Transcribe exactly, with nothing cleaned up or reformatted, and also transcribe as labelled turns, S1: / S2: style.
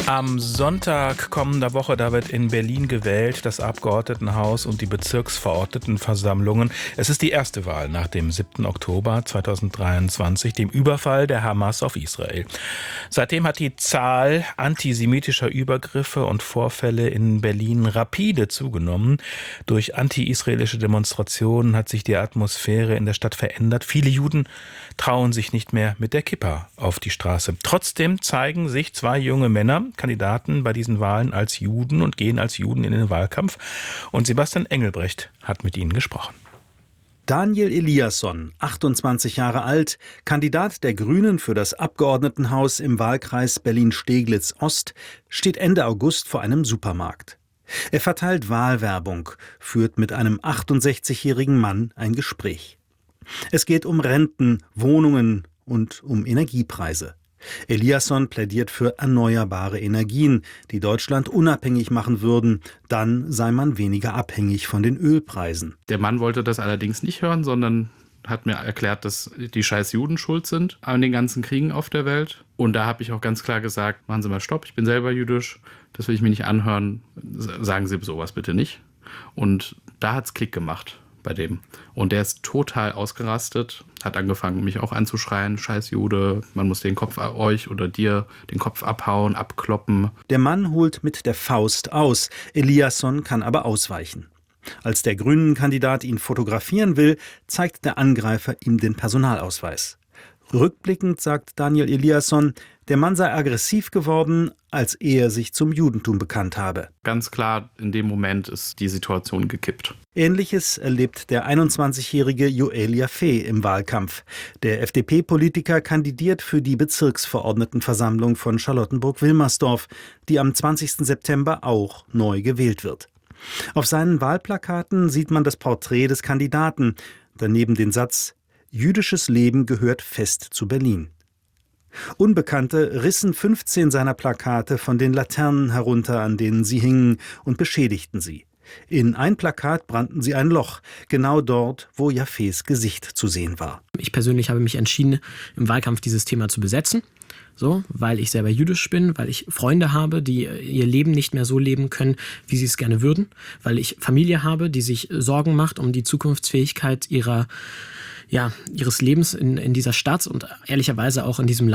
S1: Am Sonntag kommender Woche, da wird in Berlin gewählt, das Abgeordnetenhaus und die Bezirksverordnetenversammlungen. Es ist die erste Wahl nach dem siebten Oktober zweitausenddreiundzwanzig, dem Überfall der Hamas auf Israel. Seitdem hat die Zahl antisemitischer Übergriffe und Vorfälle in Berlin rapide zugenommen. Durch anti-israelische Demonstrationen hat sich die Atmosphäre in der Stadt verändert. Viele Juden trauen sich nicht mehr mit der Kippa auf die Straße. Trotzdem zeigen sich zwei junge Männer, Kandidaten bei diesen Wahlen, als Juden und gehen als Juden in den Wahlkampf. Und Sebastian Engelbrecht hat mit ihnen gesprochen.
S2: Daniel Eliasson, achtundzwanzig Jahre alt, Kandidat der Grünen für das Abgeordnetenhaus im Wahlkreis Berlin-Steglitz-Ost, steht Ende August vor einem Supermarkt. Er verteilt Wahlwerbung, führt mit einem achtundsechzigjährigen Mann ein Gespräch. Es geht um Renten, Wohnungen und um Energiepreise. Eliasson plädiert für erneuerbare Energien, die Deutschland unabhängig machen würden. Dann sei man weniger abhängig von den Ölpreisen.
S3: Der Mann wollte das allerdings nicht hören, sondern hat mir erklärt, dass die scheiß Juden schuld sind an den ganzen Kriegen auf der Welt. Und da habe ich auch ganz klar gesagt, machen Sie mal Stopp, ich bin selber jüdisch, das will ich mir nicht anhören, sagen Sie sowas bitte nicht. Und da hat's Klick gemacht bei dem. Und der ist total ausgerastet, hat angefangen, mich auch anzuschreien, scheiß Jude, man muss den Kopf euch oder dir den Kopf abhauen, abkloppen.
S2: Der Mann holt mit der Faust aus, Eliasson kann aber ausweichen. Als der Grünen-Kandidat ihn fotografieren will, zeigt der Angreifer ihm den Personalausweis. Rückblickend sagt Daniel Eliasson, der Mann sei aggressiv geworden, als er sich zum Judentum bekannt habe.
S3: Ganz klar, in dem Moment ist die Situation gekippt.
S2: Ähnliches erlebt der einundzwanzigjährige Joel Jaffe im Wahlkampf. Der F D P-Politiker kandidiert für die Bezirksverordnetenversammlung von Charlottenburg-Wilmersdorf, die am zwanzigsten September auch neu gewählt wird. Auf seinen Wahlplakaten sieht man das Porträt des Kandidaten, daneben den Satz: Jüdisches Leben gehört fest zu Berlin. Unbekannte rissen fünfzehn seiner Plakate von den Laternen herunter, an denen sie hingen, und beschädigten sie. In ein Plakat brannten sie ein Loch, genau dort, wo Jaffes Gesicht zu sehen war.
S4: Ich persönlich habe mich entschieden, im Wahlkampf dieses Thema zu besetzen. So, weil ich selber jüdisch bin, weil ich Freunde habe, die ihr Leben nicht mehr so leben können, wie sie es gerne würden, weil ich Familie habe, die sich Sorgen macht um die Zukunftsfähigkeit ihrer, ja, ihres Lebens in, in dieser Stadt und ehrlicherweise auch in diesem Land.